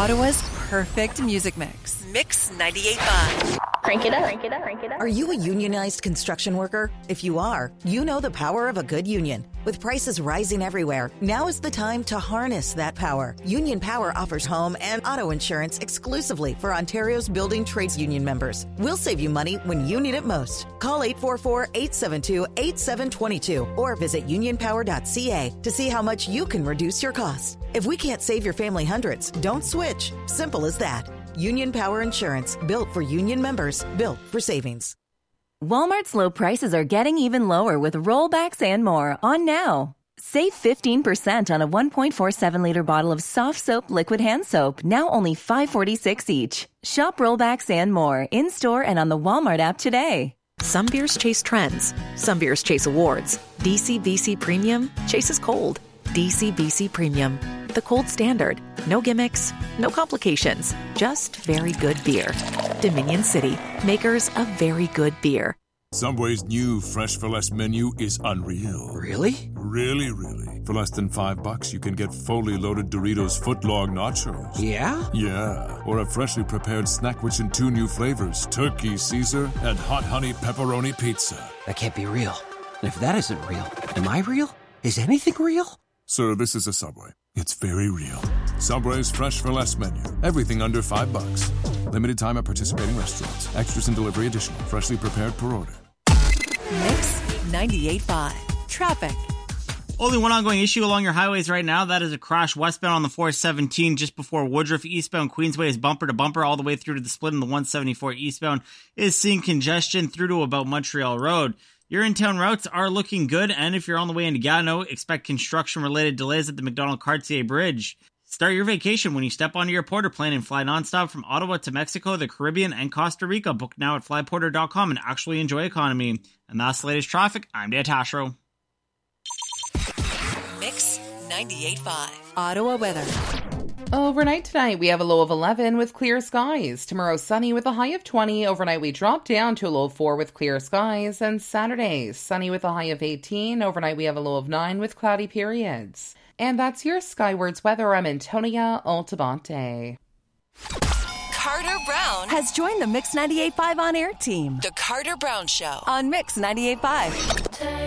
Ottawa's perfect music mix. Mix 98.5. Crank it up, crank it up, crank it up. Are you a unionized construction worker? If you are, you know the power of a good union. With prices rising everywhere, now is the time to harness that power. Union Power offers home and auto insurance exclusively for Ontario's building trades union members. We'll save you money when you need it most. Call 844-872-8722 or visit unionpower.ca to see how much you can reduce your costs. If we can't save your family hundreds, don't switch. Simple as that. Union Power Insurance, built for union members, built for savings. Walmart's low prices are getting even lower with rollbacks and more on now. Save 15% on a 1.47-liter bottle of soft soap liquid hand soap, now only $5.46 each. Shop rollbacks and more in-store and on the Walmart app today. Some beers chase trends. Some beers chase awards. DC/BC Premium chases cold. DC/BC Premium. The cold standard. No gimmicks, no complications. Just very good beer. Dominion City, makers of very good beer. Subway's new Fresh for Less menu is unreal. Really? Really, really. For less than $5, you can get fully loaded Doritos footlong nachos. Yeah? Yeah. Or a freshly prepared snack in 2 new flavors, Turkey Caesar and Hot Honey Pepperoni Pizza. That can't be real. And if that isn't real, am I real? Is anything real? Sir, this is a Subway. It's very real. Subway's Fresh for Less menu. Everything under $5. Limited time at participating restaurants. Extras and delivery additional. Freshly prepared per order. Mix 98.5. Traffic. Only one ongoing issue along your highways right now. That is a crash westbound on the 417 just before Woodruff. Eastbound Queensway is bumper to bumper all the way through to the split, and the 174 eastbound is seeing congestion through to about Montreal Road. Your in-town routes are looking good, and if you're on the way into Gatineau, expect construction-related delays at the Macdonald-Cartier Bridge. Start your vacation when you step onto your Porter plane and fly nonstop from Ottawa to Mexico, the Caribbean, and Costa Rica. Book now at flyporter.com and actually enjoy economy. And that's the latest traffic. I'm Dan Tashro. Mix 98.5. Ottawa weather. Overnight tonight, we have a low of 11 with clear skies. Tomorrow, sunny with a high of 20. Overnight, we drop down to a low of 4 with clear skies. And Saturday, sunny with a high of 18. Overnight, we have a low of 9 with cloudy periods. And that's your Skywards weather. I'm Antonia Altabante. Carter Brown has joined the Mix 98.5 on-air team. The Carter Brown Show on Mix 98.5.